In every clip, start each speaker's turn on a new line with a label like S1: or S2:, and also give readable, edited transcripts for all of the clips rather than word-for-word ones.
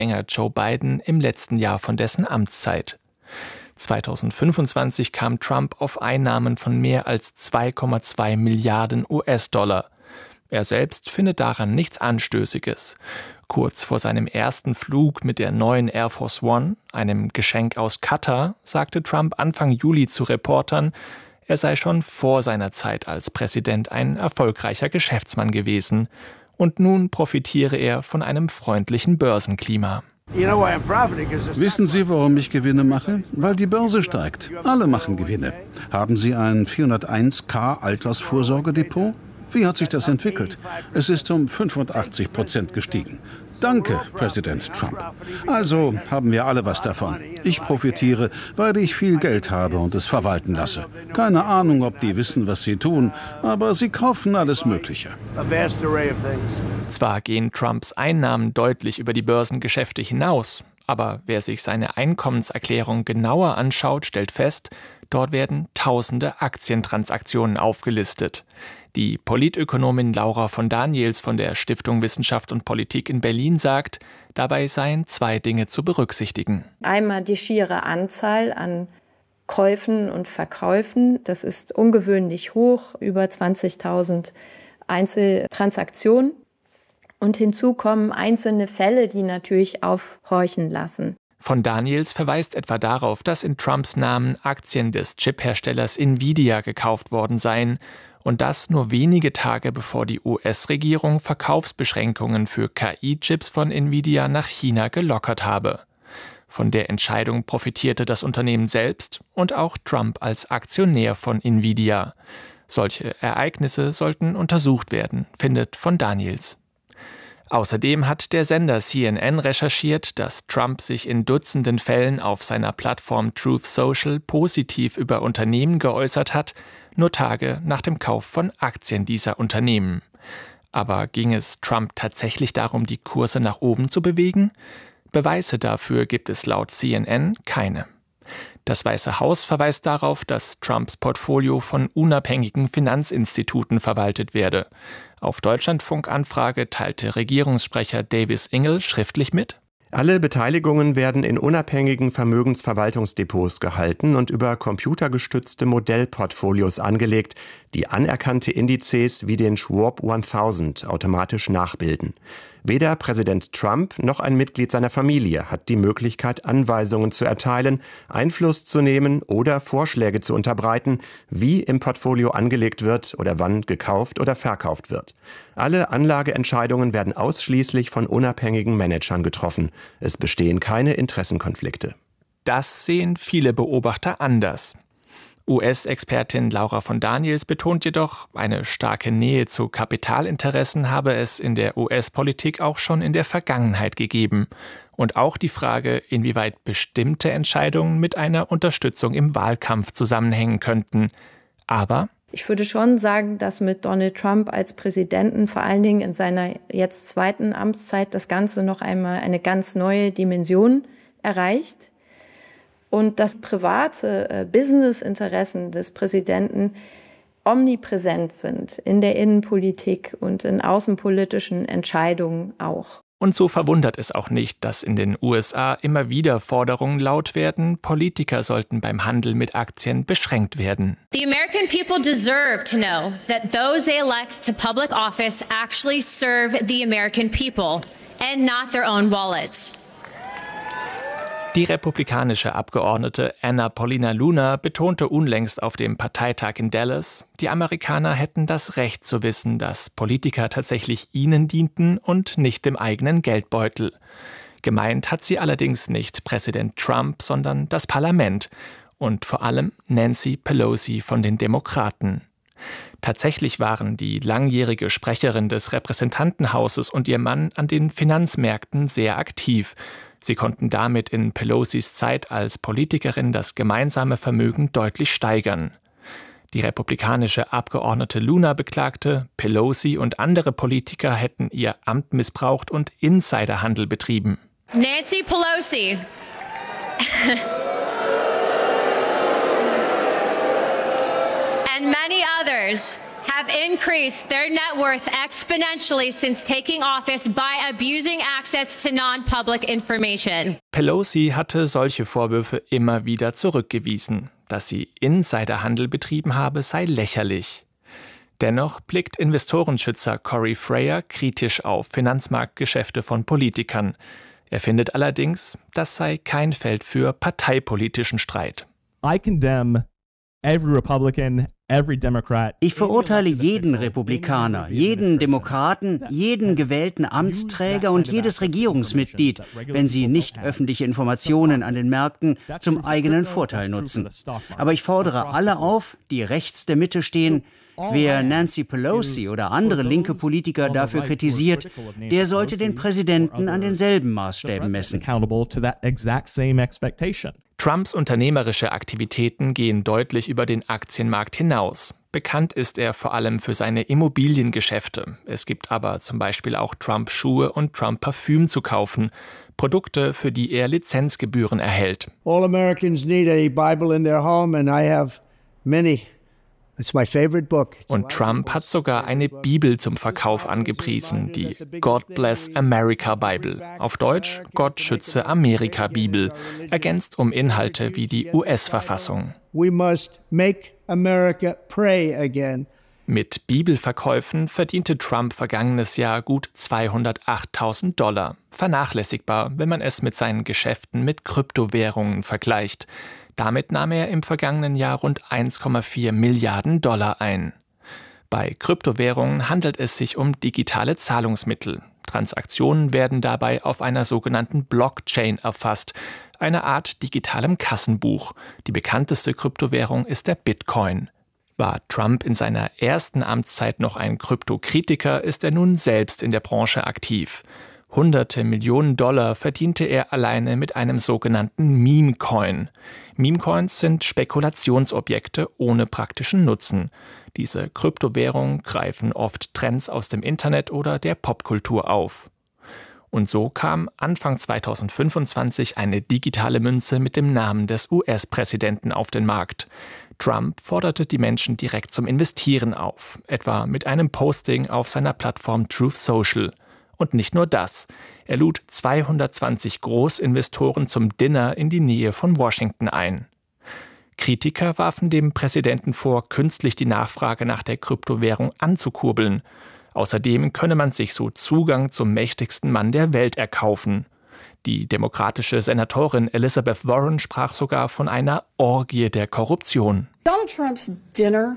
S1: Vorgänger Joe Biden im letzten Jahr von dessen Amtszeit. 2025 kam Trump auf Einnahmen von mehr als 2,2 Milliarden US-Dollar. Er selbst findet daran nichts Anstößiges. Kurz vor seinem ersten Flug mit der neuen Air Force One, einem Geschenk aus Katar, sagte Trump Anfang Juli zu Reportern, er sei schon vor seiner Zeit als Präsident ein erfolgreicher Geschäftsmann gewesen. Und nun profitiere er von einem freundlichen Börsenklima.
S2: Wissen Sie, warum ich Gewinne mache? Weil die Börse steigt. Alle machen Gewinne. Haben Sie ein 401k Altersvorsorgedepot? Wie hat sich das entwickelt? Es ist um 85% gestiegen. Danke, Präsident Trump. Also haben wir alle was davon. Ich profitiere, weil ich viel Geld habe und es verwalten lasse. Keine Ahnung, ob die wissen, was sie tun, aber sie kaufen alles Mögliche.
S1: Zwar gehen Trumps Einnahmen deutlich über die Börsengeschäfte hinaus, aber wer sich seine Einkommenserklärung genauer anschaut, stellt fest, dort werden tausende Aktientransaktionen aufgelistet. Die Politökonomin Laura von Daniels von der Stiftung Wissenschaft und Politik in Berlin sagt, dabei seien zwei Dinge zu berücksichtigen.
S3: Einmal die schiere Anzahl an Käufen und Verkäufen. Das ist ungewöhnlich hoch, über 20.000 Einzeltransaktionen. Und hinzu kommen einzelne Fälle, die natürlich aufhorchen lassen.
S1: Von Daniels verweist etwa darauf, dass in Trumps Namen Aktien des Chipherstellers Nvidia gekauft worden seien. Und das nur wenige Tage bevor die US-Regierung Verkaufsbeschränkungen für KI-Chips von Nvidia nach China gelockert habe. Von der Entscheidung profitierte das Unternehmen selbst und auch Trump als Aktionär von Nvidia. Solche Ereignisse sollten untersucht werden, findet von Daniels. Außerdem hat der Sender CNN recherchiert, dass Trump sich in Dutzenden Fällen auf seiner Plattform Truth Social positiv über Unternehmen geäußert hat, nur Tage nach dem Kauf von Aktien dieser Unternehmen. Aber ging es Trump tatsächlich darum, die Kurse nach oben zu bewegen? Beweise dafür gibt es laut CNN keine. Das Weiße Haus verweist darauf, dass Trumps Portfolio von unabhängigen Finanzinstituten verwaltet werde. Auf Deutschlandfunk-Anfrage teilte Regierungssprecher Davis Ingel schriftlich mit:
S4: Alle Beteiligungen werden in unabhängigen Vermögensverwaltungsdepots gehalten und über computergestützte Modellportfolios angelegt, die anerkannte Indizes wie den Schwab 1000 automatisch nachbilden. Weder Präsident Trump noch ein Mitglied seiner Familie hat die Möglichkeit, Anweisungen zu erteilen, Einfluss zu nehmen oder Vorschläge zu unterbreiten, wie im Portfolio angelegt wird oder wann gekauft oder verkauft wird. Alle Anlageentscheidungen werden ausschließlich von unabhängigen Managern getroffen. Es bestehen keine Interessenkonflikte.
S1: Das sehen viele Beobachter anders. US-Expertin Laura von Daniels betont jedoch, eine starke Nähe zu Kapitalinteressen habe es in der US-Politik auch schon in der Vergangenheit gegeben. Und auch die Frage, inwieweit bestimmte Entscheidungen mit einer Unterstützung im Wahlkampf zusammenhängen könnten. Aber
S3: ich würde schon sagen, dass mit Donald Trump als Präsidenten, vor allen Dingen in seiner jetzt zweiten Amtszeit, das Ganze noch einmal eine ganz neue Dimension erreicht. Und dass private Businessinteressen des Präsidenten omnipräsent sind in der Innenpolitik und in außenpolitischen Entscheidungen auch.
S1: Und so verwundert es auch nicht, dass in den USA immer wieder Forderungen laut werden, Politiker sollten beim Handel mit Aktien beschränkt werden.
S5: The American people deserve to know that those they elect to public office actually serve the American people and not their own wallets.
S1: Die republikanische Abgeordnete Anna Paulina Luna betonte unlängst auf dem Parteitag in Dallas, die Amerikaner hätten das Recht zu wissen, dass Politiker tatsächlich ihnen dienten und nicht dem eigenen Geldbeutel. Gemeint hat sie allerdings nicht Präsident Trump, sondern das Parlament und vor allem Nancy Pelosi von den Demokraten. Tatsächlich waren die langjährige Sprecherin des Repräsentantenhauses und ihr Mann an den Finanzmärkten sehr aktiv. Sie konnten damit in Pelosis Zeit als Politikerin das gemeinsame Vermögen deutlich steigern. Die republikanische Abgeordnete Luna beklagte, Pelosi und andere Politiker hätten ihr Amt missbraucht und Insiderhandel betrieben.
S5: Nancy Pelosi and many others have increased their net worth exponentially since taking office by abusing access to non-public information.
S1: Pelosi hatte solche Vorwürfe immer wieder zurückgewiesen. Dass sie Insiderhandel betrieben habe, sei lächerlich. Dennoch blickt Investorenschützer Corey Freyer kritisch auf Finanzmarktgeschäfte von Politikern. Er findet allerdings, das sei kein Feld für parteipolitischen Streit.
S6: Ich verurteile jeden Republikaner, jeden Demokraten, jeden gewählten Amtsträger und jedes Regierungsmitglied, wenn sie nicht öffentliche Informationen an den Märkten zum eigenen Vorteil nutzen. Aber ich fordere alle auf, die rechts der Mitte stehen. Wer Nancy Pelosi oder andere linke Politiker dafür kritisiert, der sollte den Präsidenten an denselben Maßstäben messen.
S1: Trumps unternehmerische Aktivitäten gehen deutlich über den Aktienmarkt hinaus. Bekannt ist er vor allem für seine Immobiliengeschäfte. Es gibt aber zum Beispiel auch Trump-Schuhe und Trump-Parfüm zu kaufen. Produkte, für die er Lizenzgebühren erhält.
S7: All Americans need a Bible in their home and I have many. It's my favorite book.
S1: Und Trump hat sogar eine Bibel zum Verkauf angepriesen, die God Bless America Bible. Auf Deutsch Gott schütze Amerika Bibel, ergänzt um Inhalte wie die US-Verfassung.
S7: We must make America pray again.
S1: Mit Bibelverkäufen verdiente Trump vergangenes Jahr gut $208.000. Vernachlässigbar, wenn man es mit seinen Geschäften mit Kryptowährungen vergleicht. Damit nahm er im vergangenen Jahr rund $1,4 Milliarden ein. Bei Kryptowährungen handelt es sich um digitale Zahlungsmittel. Transaktionen werden dabei auf einer sogenannten Blockchain erfasst, einer Art digitalem Kassenbuch. Die bekannteste Kryptowährung ist der Bitcoin. War Trump in seiner ersten Amtszeit noch ein Kryptokritiker, ist er nun selbst in der Branche aktiv. Hunderte Millionen Dollar verdiente er alleine mit einem sogenannten Meme-Coin. Meme-Coins sind Spekulationsobjekte ohne praktischen Nutzen. Diese Kryptowährungen greifen oft Trends aus dem Internet oder der Popkultur auf. Und so kam Anfang 2025 eine digitale Münze mit dem Namen des US-Präsidenten auf den Markt. Trump forderte die Menschen direkt zum Investieren auf, etwa mit einem Posting auf seiner Plattform Truth Social. Und nicht nur das. Er lud 220 Großinvestoren zum Dinner in die Nähe von Washington ein. Kritiker warfen dem Präsidenten vor, künstlich die Nachfrage nach der Kryptowährung anzukurbeln. Außerdem könne man sich so Zugang zum mächtigsten Mann der Welt erkaufen. Die demokratische Senatorin Elizabeth Warren sprach sogar von einer Orgie der Korruption.
S8: Donald Trump's dinner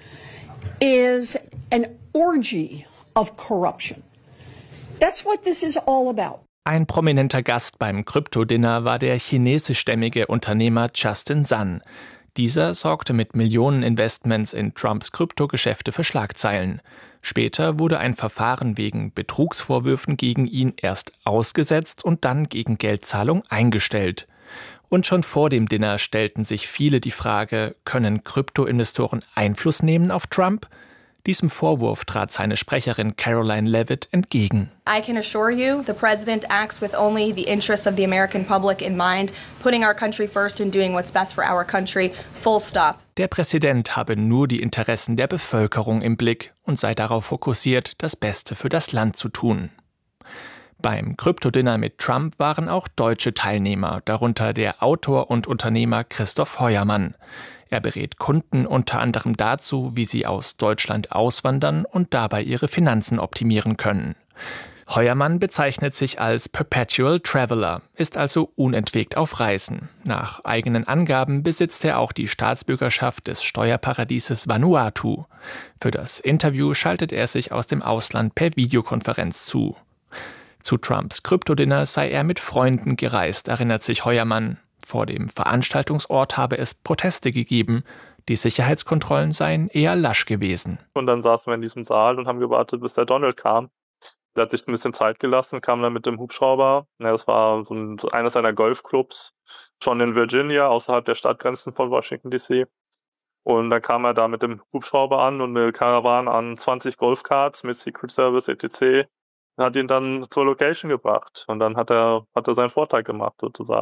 S8: is an orgy of corruption. That's what this is all about.
S1: Ein prominenter Gast beim Krypto-Dinner war der chinesischstämmige Unternehmer Justin Sun. Dieser sorgte mit Millionen Investments in Trumps Kryptogeschäfte für Schlagzeilen. Später wurde ein Verfahren wegen Betrugsvorwürfen gegen ihn erst ausgesetzt und dann gegen Geldzahlung eingestellt. Und schon vor dem Dinner stellten sich viele die Frage, können Kryptoinvestoren Einfluss nehmen auf Trump? Diesem Vorwurf trat seine Sprecherin Caroline Leavitt entgegen.
S9: I can assure you, the president acts with only the interests of the American public in mind, putting our country first and doing what's best for our country, full stop.
S1: Der Präsident habe nur die Interessen der Bevölkerung im Blick und sei darauf fokussiert, das Beste für das Land zu tun. Beim Kryptodinner mit Trump waren auch deutsche Teilnehmer, darunter der Autor und Unternehmer Christoph Heuermann. Er berät Kunden unter anderem dazu, wie sie aus Deutschland auswandern und dabei ihre Finanzen optimieren können. Heuermann bezeichnet sich als Perpetual Traveler, ist also unentwegt auf Reisen. Nach eigenen Angaben besitzt er auch die Staatsbürgerschaft des Steuerparadieses Vanuatu. Für das Interview schaltet er sich aus dem Ausland per Videokonferenz zu. Zu Trumps Kryptodinner sei er mit Freunden gereist, erinnert sich Heuermann. Vor dem Veranstaltungsort habe es Proteste gegeben. Die Sicherheitskontrollen seien eher lasch gewesen.
S10: Und dann saßen wir in diesem Saal und haben gewartet, bis der Donald kam. Der hat sich ein bisschen Zeit gelassen, kam dann mit dem Hubschrauber. Ja, das war einer seiner Golfclubs, schon in Virginia, außerhalb der Stadtgrenzen von Washington, D.C. Und dann kam er da mit dem Hubschrauber an und eine Karawane an 20 Golfkarts mit Secret Service, etc. Hat ihn dann zur Location gebracht. Und dann hat er seinen Vortrag gemacht, sozusagen.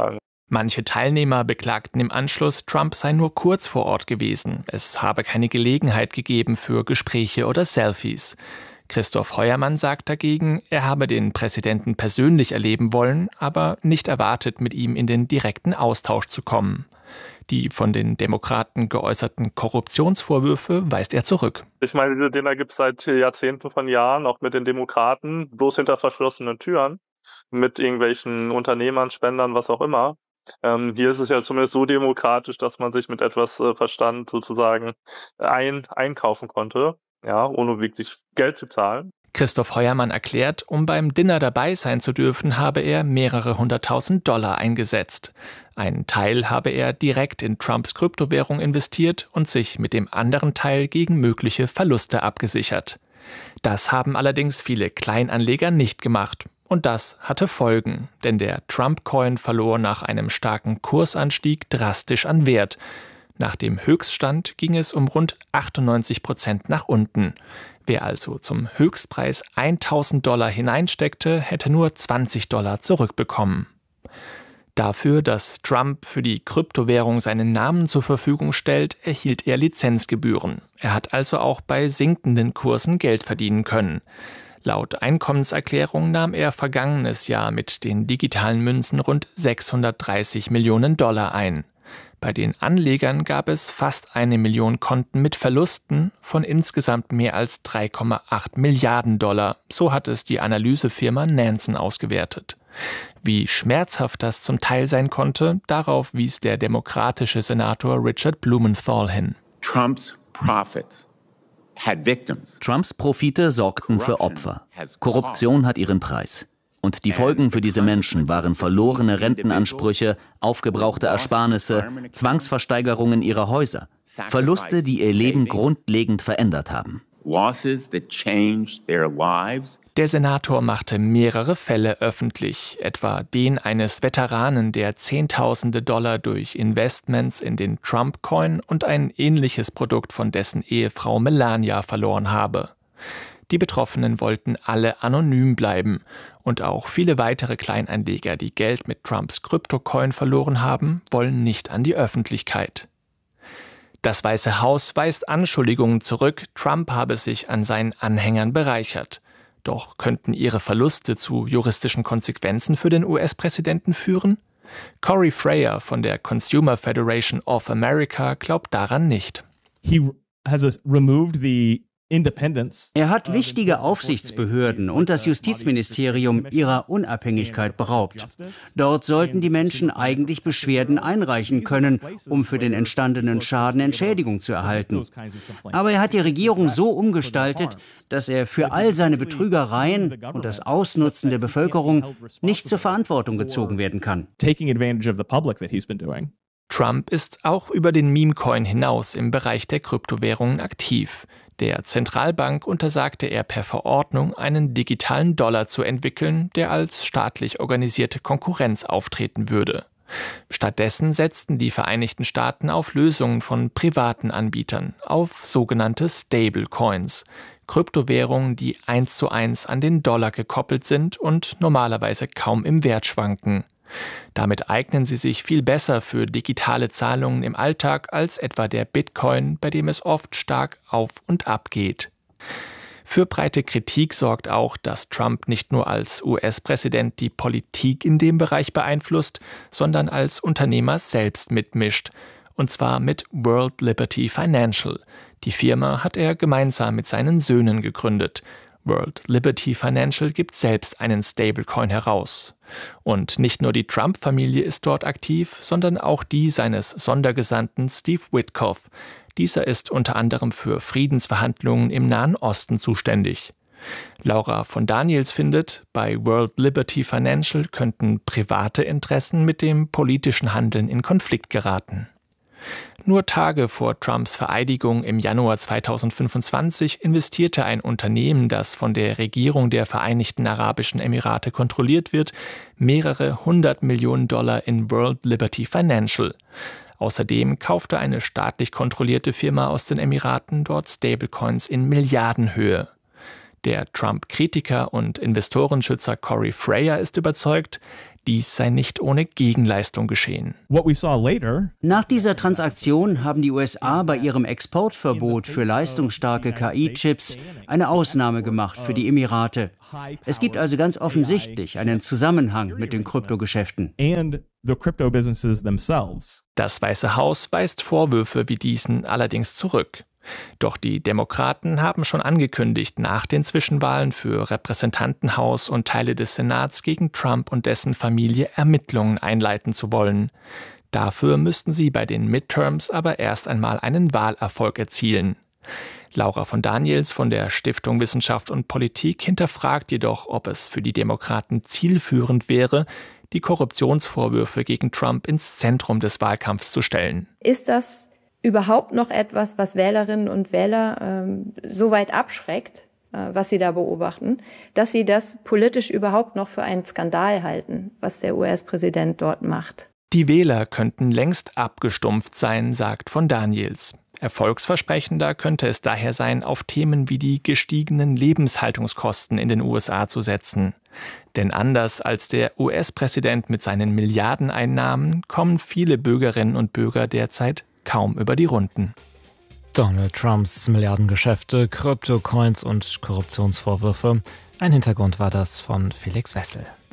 S1: Manche Teilnehmer beklagten im Anschluss, Trump sei nur kurz vor Ort gewesen. Es habe keine Gelegenheit gegeben für Gespräche oder Selfies. Christoph Heuermann sagt dagegen, er habe den Präsidenten persönlich erleben wollen, aber nicht erwartet, mit ihm in den direkten Austausch zu kommen. Die von den Demokraten geäußerten Korruptionsvorwürfe weist er zurück.
S10: Ich meine, diese Dinner gibt es seit Jahrzehnten von Jahren, auch mit den Demokraten, bloß hinter verschlossenen Türen, mit irgendwelchen Unternehmern, Spendern, was auch immer. Hier ist es ja zumindest so demokratisch, dass man sich mit etwas Verstand sozusagen einkaufen konnte, ja, ohne wirklich Geld zu zahlen.
S1: Christoph Heuermann erklärt, um beim Dinner dabei sein zu dürfen, habe er mehrere 100.000 Dollar eingesetzt. Einen Teil habe er direkt in Trumps Kryptowährung investiert und sich mit dem anderen Teil gegen mögliche Verluste abgesichert. Das haben allerdings viele Kleinanleger nicht gemacht. Und das hatte Folgen, denn der Trump-Coin verlor nach einem starken Kursanstieg drastisch an Wert. Nach dem Höchststand ging es um rund 98% nach unten. Wer also zum Höchstpreis 1.000 Dollar hineinsteckte, hätte nur 20 Dollar zurückbekommen. Dafür, dass Trump für die Kryptowährung seinen Namen zur Verfügung stellt, erhielt er Lizenzgebühren. Er hat also auch bei sinkenden Kursen Geld verdienen können. Laut Einkommenserklärung nahm er vergangenes Jahr mit den digitalen Münzen rund 630 Millionen Dollar ein. Bei den Anlegern gab es fast 1 Million Konten mit Verlusten von insgesamt mehr als 3,8 Milliarden Dollar. So hat es die Analysefirma Nansen ausgewertet. Wie schmerzhaft das zum Teil sein konnte, darauf wies der demokratische Senator Richard Blumenthal hin.
S11: Trumps Profite sorgten für Opfer. Korruption hat ihren Preis. Und die Folgen für diese Menschen waren verlorene Rentenansprüche, aufgebrauchte Ersparnisse, Zwangsversteigerungen ihrer Häuser. Verluste, die ihr Leben grundlegend verändert haben.
S1: Der Senator machte mehrere Fälle öffentlich, etwa den eines Veteranen, der Zehntausende Dollar durch Investments in den Trump-Coin und ein ähnliches Produkt von dessen Ehefrau Melania verloren habe. Die Betroffenen wollten alle anonym bleiben und auch viele weitere Kleinanleger, die Geld mit Trumps Kryptocoin verloren haben, wollen nicht an die Öffentlichkeit. Das Weiße Haus weist Anschuldigungen zurück, Trump habe sich an seinen Anhängern bereichert. Doch könnten ihre Verluste zu juristischen Konsequenzen für den US-Präsidenten führen? Corey Frayer von der Consumer Federation of America glaubt daran nicht.
S6: Er hat wichtige Aufsichtsbehörden und das Justizministerium ihrer Unabhängigkeit beraubt. Dort sollten die Menschen eigentlich Beschwerden einreichen können, um für den entstandenen Schaden Entschädigung zu erhalten. Aber er hat die Regierung so umgestaltet, dass er für all seine Betrügereien und das Ausnutzen der Bevölkerung nicht zur Verantwortung gezogen werden kann.
S1: Trump ist auch über den Meme-Coin hinaus im Bereich der Kryptowährungen aktiv. Der Zentralbank untersagte er per Verordnung, einen digitalen Dollar zu entwickeln, der als staatlich organisierte Konkurrenz auftreten würde. Stattdessen setzten die Vereinigten Staaten auf Lösungen von privaten Anbietern, auf sogenannte Stablecoins, Kryptowährungen, die 1:1 an den Dollar gekoppelt sind und normalerweise kaum im Wert schwanken. Damit eignen sie sich viel besser für digitale Zahlungen im Alltag als etwa der Bitcoin, bei dem es oft stark auf und ab geht. Für breite Kritik sorgt auch, dass Trump nicht nur als US-Präsident die Politik in dem Bereich beeinflusst, sondern als Unternehmer selbst mitmischt. Und zwar mit World Liberty Financial. Die Firma hat er gemeinsam mit seinen Söhnen gegründet. World Liberty Financial gibt selbst einen Stablecoin heraus. Und nicht nur die Trump-Familie ist dort aktiv, sondern auch die seines Sondergesandten Steve Witkoff. Dieser ist unter anderem für Friedensverhandlungen im Nahen Osten zuständig. Laura von Daniels findet, bei World Liberty Financial könnten private Interessen mit dem politischen Handeln in Konflikt geraten. Nur Tage vor Trumps Vereidigung im Januar 2025 investierte ein Unternehmen, das von der Regierung der Vereinigten Arabischen Emirate kontrolliert wird, mehrere 100 Millionen Dollar in World Liberty Financial. Außerdem kaufte eine staatlich kontrollierte Firma aus den Emiraten dort Stablecoins in Milliardenhöhe. Der Trump-Kritiker und Investorenschützer Corey Frayer ist überzeugt, Dies sei nicht ohne Gegenleistung geschehen.
S6: Nach dieser Transaktion haben die USA bei ihrem Exportverbot für leistungsstarke KI-Chips eine Ausnahme gemacht für die Emirate. Es gibt also ganz offensichtlich einen Zusammenhang mit den Kryptogeschäften.
S1: Das Weiße Haus weist Vorwürfe wie diesen allerdings zurück. Doch die Demokraten haben schon angekündigt, nach den Zwischenwahlen für Repräsentantenhaus und Teile des Senats gegen Trump und dessen Familie Ermittlungen einleiten zu wollen. Dafür müssten sie bei den Midterms aber erst einmal einen Wahlerfolg erzielen. Laura von Daniels von der Stiftung Wissenschaft und Politik hinterfragt jedoch, ob es für die Demokraten zielführend wäre, die Korruptionsvorwürfe gegen Trump ins Zentrum des Wahlkampfs zu stellen.
S3: Ist das überhaupt noch etwas, was Wählerinnen und Wähler so weit abschreckt, was sie da beobachten, dass sie das politisch überhaupt noch für einen Skandal halten, was der US-Präsident dort macht?
S1: Die Wähler könnten längst abgestumpft sein, sagt von Daniels. Erfolgsversprechender könnte es daher sein, auf Themen wie die gestiegenen Lebenshaltungskosten in den USA zu setzen. Denn anders als der US-Präsident mit seinen Milliardeneinnahmen kommen viele Bürgerinnen und Bürger derzeit kaum über die Runden.
S12: Donald Trumps Milliardengeschäfte, Kryptocoins und Korruptionsvorwürfe. Ein Hintergrund war das von Felix Wessel.